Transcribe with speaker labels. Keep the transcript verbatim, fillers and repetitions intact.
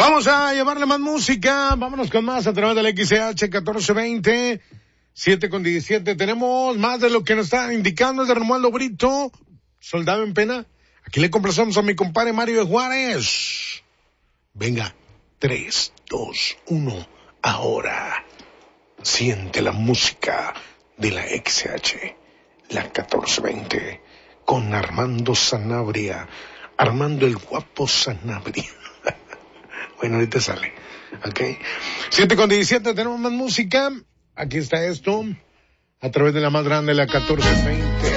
Speaker 1: Vamos a llevarle más música, vámonos con más a través del X C H catorce veinte, siete con diecisiete. Tenemos más de lo que nos está indicando el de Romualdo Brito, Soldado en Pena. Aquí le complacemos a mi compadre Mario de Juárez. Venga, tres, dos, uno, ahora. Siente la música de la X C H, la catorce veinte, con Armando Sanabria, Armando el guapo Sanabria. Bueno, ahorita sale, ¿ok? siete con diecisiete, tenemos más música. Aquí está esto, a través de la más grande, la catorce veinte.